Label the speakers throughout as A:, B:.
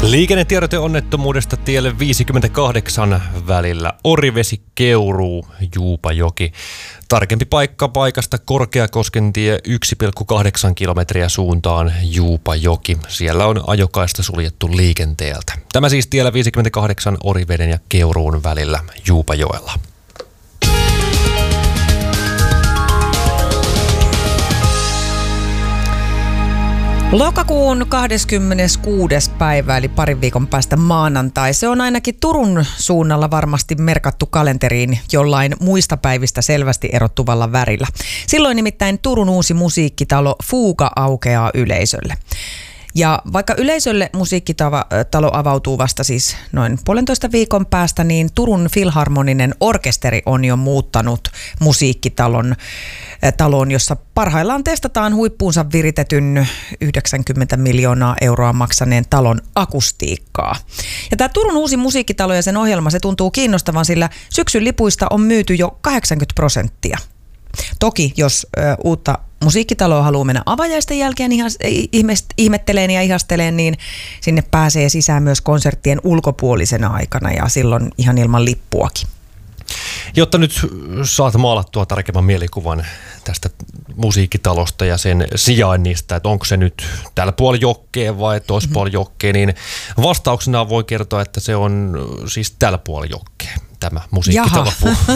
A: Liikennetiedote onnettomuudesta tielle 58 välillä Orivesi-Keuruu, Juupajoki. Tarkempi paikka paikasta Korkeakoskentie 1,8 kilometriä suuntaan Juupajoki. Siellä on ajokaista suljettu liikenteeltä. Tämä siis tiellä 58 Oriveden ja Keuruun välillä Juupajoella.
B: Lokakuun 26. päivä eli parin viikon päästä maanantai. Se on ainakin Turun suunnalla varmasti merkattu kalenteriin jollain muista päivistä selvästi erottuvalla värillä. Silloin nimittäin Turun uusi musiikkitalo Fuga aukeaa yleisölle. Ja vaikka yleisölle musiikkitalo avautuu vasta siis noin 1,5 viikon päästä, niin Turun Filharmoninen orkesteri on jo muuttanut musiikkitaloon, jossa parhaillaan testataan huippuunsa viritetyn 90 miljoonaa euroa maksaneen talon akustiikkaa. Ja tämä Turun uusi musiikkitalo ja sen ohjelma, se tuntuu kiinnostavan, sillä syksyn lipuista on myyty jo 80%. Toki jos uutta musiikkitaloa haluaa mennä avajaisten jälkeen ihmetteleen ja ihasteleen, niin sinne pääsee sisään myös konserttien ulkopuolisena aikana ja silloin ihan ilman lippuakin.
A: Jotta nyt saat maalattua tarkemman mielikuvan tästä musiikkitalosta ja sen sijainnista, että onko se nyt tällä puolella jokkeen vai toisella puolella jokkeen, niin vastauksena voi kertoa, että se on siis tällä puolella jokkeen, tämä musiikkitalo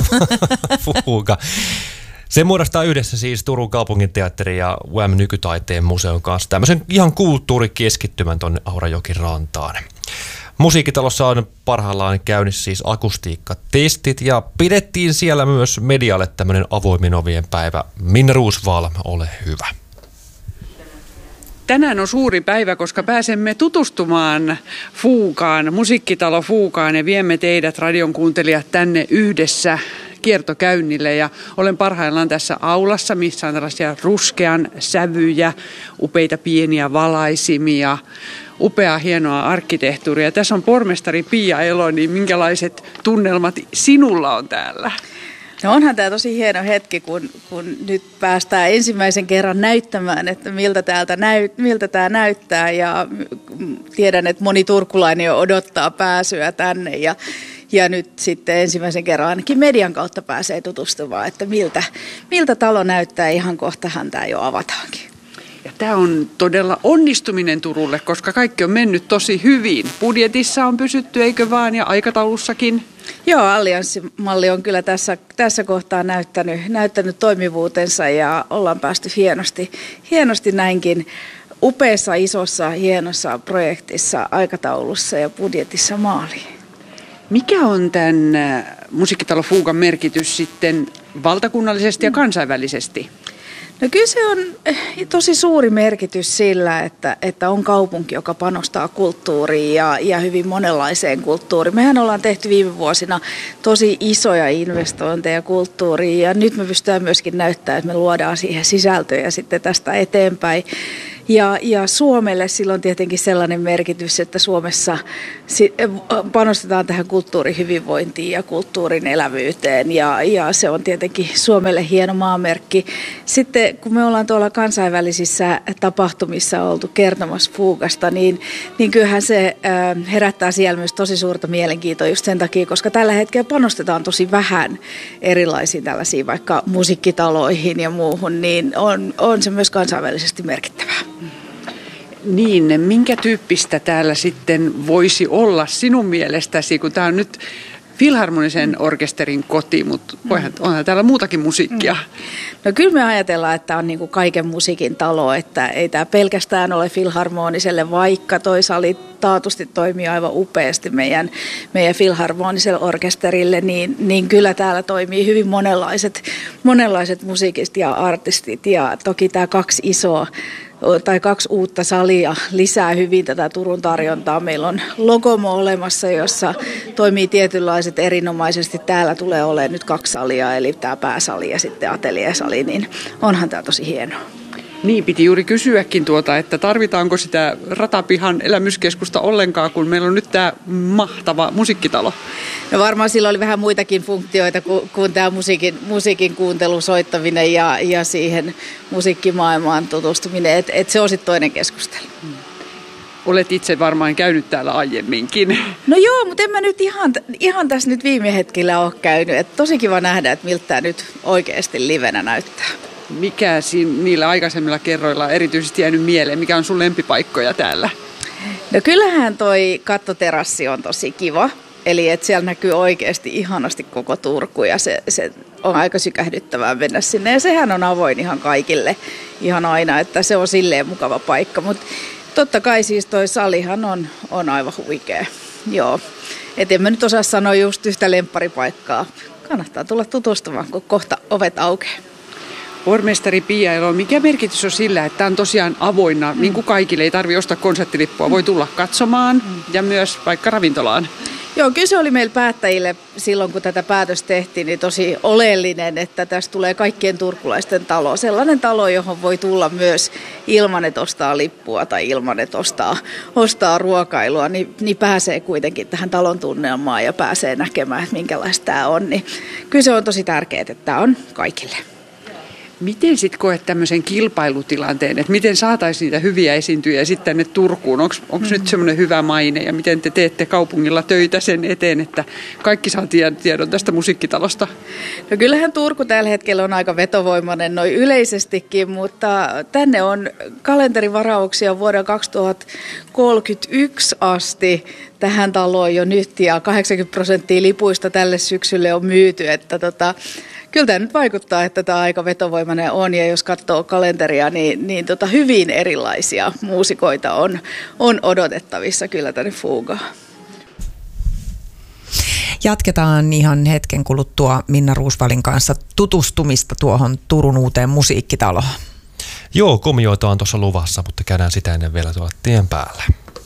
A: Fuga. Se muodostaa yhdessä siis Turun kaupunginteatterin ja UM Nykytaiteen museon kanssa tämmöisen ihan kulttuurikeskittymän tuonne Aurajokin rantaan. Musiikkitalossa on parhaillaan käynnissä siis akustiikkatestit ja pidettiin siellä myös medialle tämmöinen avoimin ovien päivä. Minna Roosvall, ole hyvä.
C: Tänään on suuri päivä, koska pääsemme tutustumaan Fugaan, musiikkitalo Fugaan, ja viemme teidät radion kuuntelijat tänne yhdessä kiertokäynnille, ja olen parhaillaan tässä aulassa, missä on tällaisia ruskean sävyjä, upeita pieniä valaisimia, upeaa hienoa arkkitehtuuria. Tässä on pormestari Pia Elo, niin minkälaiset tunnelmat sinulla on täällä?
D: No onhan tämä tosi hieno hetki, kun nyt päästään ensimmäisen kerran näyttämään, että miltä tämä näyttää, ja tiedän, että moni turkulainen jo odottaa pääsyä tänne ja nyt sitten ensimmäisen kerran ainakin median kautta pääsee tutustumaan, että miltä talo näyttää. Ihan kohtahan tämä jo avataankin.
C: Ja tämä on todella onnistuminen Turulle, koska kaikki on mennyt tosi hyvin. Budjetissa on pysytty, eikö vaan, ja aikataulussakin?
D: Joo, allianssimalli on kyllä tässä kohtaa näyttänyt toimivuutensa, ja ollaan päästy hienosti näinkin upeassa, isossa, hienossa projektissa, aikataulussa ja budjetissa maaliin.
C: Mikä on tämän musiikkitalo Fugan merkitys sitten valtakunnallisesti ja kansainvälisesti?
D: No kyllä se on tosi suuri merkitys sillä, että on kaupunki, joka panostaa kulttuuriin ja hyvin monenlaiseen kulttuuriin. Mehän ollaan tehty viime vuosina tosi isoja investointeja kulttuuriin, ja nyt me pystytään myöskin näyttämään, että me luodaan siihen sisältöjä sitten tästä eteenpäin. Ja Suomelle sillä on tietenkin sellainen merkitys, että Suomessa panostetaan tähän kulttuurihyvinvointiin ja kulttuurin elävyyteen, ja se on tietenkin Suomelle hieno maamerkki. Sitten kun me ollaan tuolla kansainvälisissä tapahtumissa oltu kertomassa Fugasta, niin kyllähän se herättää siellä myös tosi suurta mielenkiintoa just sen takia, koska tällä hetkellä panostetaan tosi vähän erilaisiin tällaisiin vaikka musiikkitaloihin ja muuhun, niin on se myös kansainvälisesti merkittävää.
C: Niin, minkä tyyppistä täällä sitten voisi olla sinun mielestäsi, kun tämä on nyt Filharmonisen orkesterin koti, mutta onhan täällä muutakin musiikkia.
D: No kyllä me ajatellaan, että on niin kuin kaiken musiikin talo, että ei tämä pelkästään ole Filharmoniselle, vaikka toi sali taatusti toimii aivan upeasti meidän Filharmoniselle orkesterille, niin kyllä täällä toimii hyvin monenlaiset musiikit ja artistit, ja toki tämä kaksi uutta salia lisää hyvin tätä Turun tarjontaa. Meillä on Logomo olemassa, jossa toimii tietynlaiset erinomaisesti. Täällä tulee olemaan nyt 2 salia, eli tämä pääsali ja sitten ateliesali, niin onhan tämä tosi hienoa.
C: Niin, piti juuri kysyäkin että tarvitaanko sitä Ratapihan elämyskeskusta ollenkaan, kun meillä on nyt tämä mahtava musiikkitalo.
D: No varmaan sillä oli vähän muitakin funktioita kuin tämä musiikin kuuntelu, soittaminen ja siihen musiikkimaailmaan tutustuminen, että se on sitten toinen keskustelu.
C: Olet itse varmaan käynyt täällä aiemminkin.
D: No joo, mutta en mä nyt ihan tässä nyt viime hetkellä ole käynyt. Et tosi kiva nähdä, että miltä tämä nyt oikeasti livenä näyttää.
C: Mikä niillä aikaisemmilla kerroilla on erityisesti jäänyt mieleen? Mikä on sun lempipaikkoja täällä?
D: No kyllähän toi kattoterassi on tosi kiva. Eli että siellä näkyy oikeasti ihanasti koko Turku ja se on aika sykähdyttävää mennä sinne. Ja sehän on avoin ihan kaikille ihan aina, että se on silleen mukava paikka. Mutta totta kai siis toi salihan on aivan huikea. Joo. Et en mä nyt osaa sanoa just yhtä lempparipaikkaa. Kannattaa tulla tutustumaan, kun kohta ovet aukeaa.
C: Pormestari Pia Elo, mikä merkitys on sillä, että tämä on tosiaan avoinna, niin kuin kaikille ei tarvitse ostaa konserttilippua, voi tulla katsomaan ja myös vaikka ravintolaan?
D: Joo, kyllä se oli meillä päättäjille silloin, kun tätä päätöstä tehtiin, niin tosi oleellinen, että tästä tulee kaikkien turkulaisten talo. Sellainen talo, johon voi tulla myös ilman, että ostaa lippua tai ilman, että ostaa ruokailua, niin pääsee kuitenkin tähän talon tunnelmaan ja pääsee näkemään, että minkälaista tämä on. Niin kyllä se on tosi tärkeää, että tämä on kaikille.
C: Miten sitten koet tämmöisen kilpailutilanteen, että miten saataisiin niitä hyviä esiintyjiä sitten tänne Turkuun? Onko nyt semmoinen hyvä maine ja miten te teette kaupungilla töitä sen eteen, että kaikki saa tiedon tästä musiikkitalosta?
D: No kyllähän Turku tällä hetkellä on aika vetovoimainen noin yleisestikin, mutta tänne on kalenterivarauksia vuoden 2031 asti tähän taloon jo nyt ja 80% lipuista tälle syksylle on myyty, että kyllä tämä nyt vaikuttaa, että tämä aika vetovoimainen on ja jos katsoo kalenteria, niin hyvin erilaisia muusikoita on odotettavissa kyllä tänne Fugaan.
B: Jatketaan ihan hetken kuluttua Minna Roosvallin kanssa tutustumista tuohon Turun uuteen musiikkitaloon.
A: Joo, komioita on tuossa luvassa, mutta käydään sitä ennen vielä tuolla tien päällä.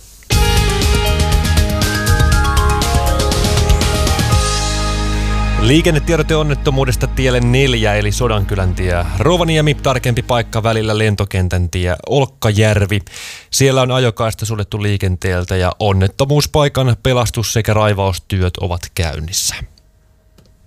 A: Liikennetiedote onnettomuudesta tielle 4 eli Sodankylän tie. Rovaniemi, tarkempi paikka välillä lentokentän tie Olkkajärvi. Siellä on ajokaista suljettu liikenteeltä ja onnettomuuspaikan pelastus- sekä raivaustyöt ovat käynnissä.